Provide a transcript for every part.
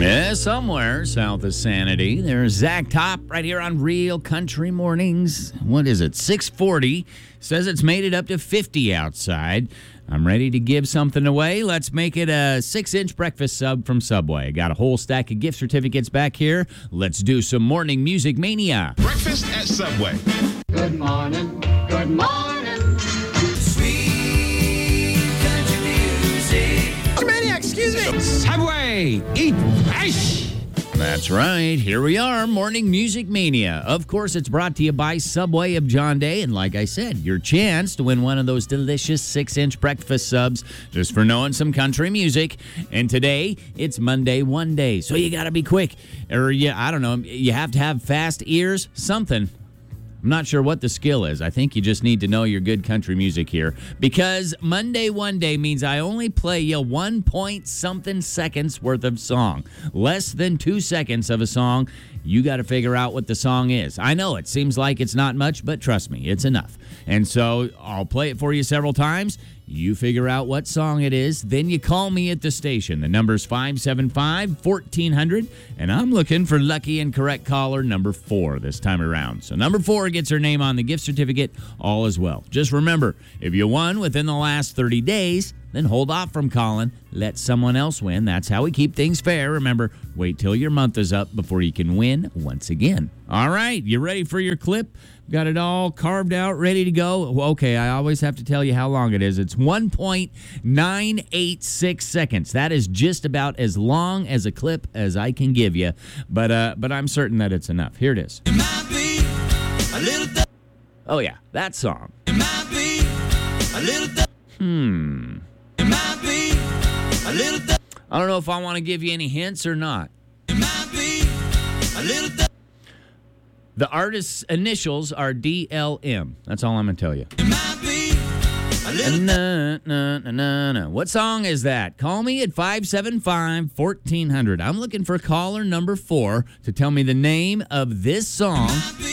Yeah, somewhere south of Sanity, there's Zach Top right here on Real Country Mornings. What is it, 640? Says it's made it up to 50 outside. I'm ready to give something away. Let's make it a 6-inch breakfast sub from Subway. Got a whole stack of gift certificates back here. Let's do some morning music mania. Breakfast at Subway. Good morning, good morning. Sweet country music. Maniac, excuse me. Subway, eat fresh. That's right. Here we are, Morning Music Mania. Of course, it's brought to you by Subway of John Day. And like I said, your chance to win one of those delicious 6-inch breakfast subs just for knowing some country music. And today, it's Monday One Day. So you got to be quick. Or, I don't know, you have to have fast ears, something. I'm not sure what the skill is. I think you just need to know your good country music here. Because Monday One Day means I only play you 1-point-something seconds worth of song. Less than 2 seconds of a song. You got to figure out what the song is. I know it seems like it's not much, but trust me, it's enough. And so I'll play it for you several times. You figure out what song it is, then you call me at the station. The number's 575-1400, and I'm looking for lucky and correct caller number 4 this time around. So number 4 gets her name on the gift certificate, all as well. Just remember, if you won within the last 30 days, then hold off from calling. Let someone else win. That's how we keep things fair. Remember, wait till your month is up before you can win once again. All right, you ready for your clip? Got it all carved out, ready to go? Okay, I always have to tell you how long it is. It's 1.986 seconds. That is just about as long as a clip as I can give you, but I'm certain that it's enough. Here it is. It might be a little Oh, yeah, that song. It might be a little It might be a little I don't know if I want to give you any hints or not. It might be a little The artist's initials are DLM. That's all I'm going to tell you. It might be a little What song is that? Call me at 575-1400. I'm looking for caller number 4 to tell me the name of this song.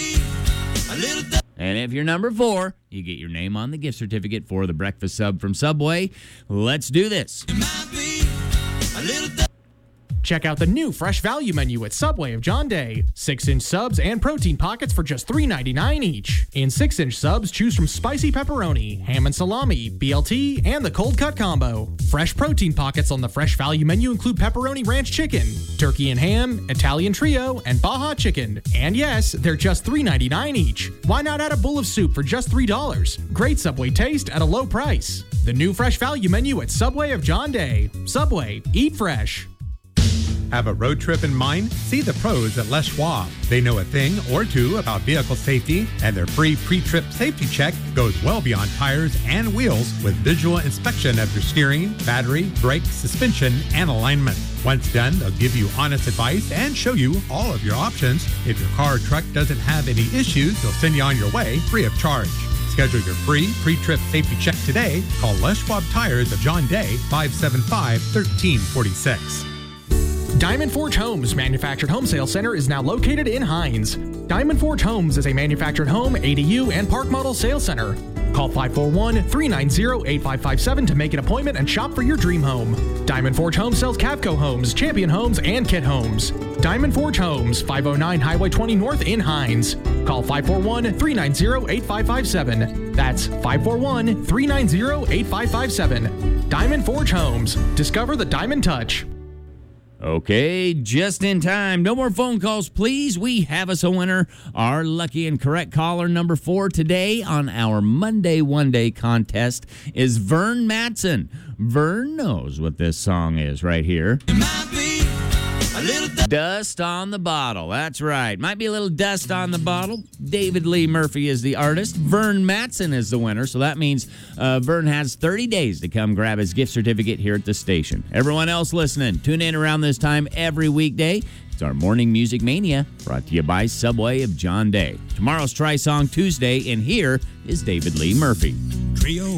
a little And if you're number 4, you get your name on the gift certificate for the breakfast sub from Subway. Let's do this. It might be a little Check out the new Fresh Value menu at Subway of John Day. 6-inch subs and protein pockets for just $3.99 each. In 6-inch subs, choose from spicy pepperoni, ham and salami, BLT, and the cold cut combo. Fresh protein pockets on the Fresh Value menu include pepperoni ranch chicken, turkey and ham, Italian trio, and Baja chicken. And yes, they're just $3.99 each. Why not add a bowl of soup for just $3? Great Subway taste at a low price. The new Fresh Value menu at Subway of John Day. Subway, eat fresh. Have a road trip in mind? See the pros at Les Schwab. They know a thing or two about vehicle safety, and their free pre-trip safety check goes well beyond tires and wheels with visual inspection of your steering, battery, brake, suspension, and alignment. Once done, they'll give you honest advice and show you all of your options. If your car or truck doesn't have any issues, they'll send you on your way free of charge. Schedule your free pre-trip safety check today. Call Les Schwab Tires of John Day, 575-1346. Diamond Forge Homes Manufactured Home Sales Center is now located in Hines. Diamond Forge Homes is a manufactured home, ADU, and park model sales center. Call 541-390-8557 to make an appointment and shop for your dream home. Diamond Forge Homes sells Cavco Homes, Champion Homes, and Kit Homes. Diamond Forge Homes, 509 Highway 20 North in Hines. Call 541-390-8557. That's 541-390-8557. Diamond Forge Homes. Discover the Diamond Touch. Okay, just in time. No more phone calls, please. We have us a winner. Our lucky and correct caller number 4 today on our Monday One Day contest is Vern Matson. Vern knows what this song is right here. It might be a little Dust on the Bottle. That's right. Might be a little dust on the bottle. David Lee Murphy is the artist. Vern Matson is the winner. So that means Vern has 30 days to come grab his gift certificate here at the station. Everyone else listening, tune in around this time every weekday. It's our Morning Music Mania, brought to you by Subway of John Day. Tomorrow's Try Song Tuesday, and here is David Lee Murphy. Trio